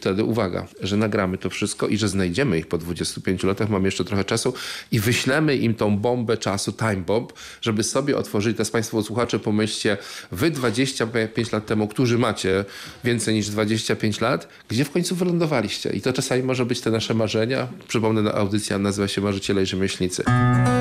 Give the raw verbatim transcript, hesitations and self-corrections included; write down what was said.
wtedy, uwaga, że nagramy to wszystko i że znajdziemy ich po dwudziestu pięciu latach, mamy jeszcze trochę czasu i wyślemy im tą bombę czasu, time bomb, żeby sobie otworzyli. Teraz państwo słuchacze pomyślcie, wy dwadzieścia pięć lat temu, którzy macie więcej niż dwadzieścia pięć lat, gdzie w końcu wylądowaliście? I to czasami może być te nasze marzenia. Przypomnę, audycja nazywa się Marzyciele i Rzemieślnicy.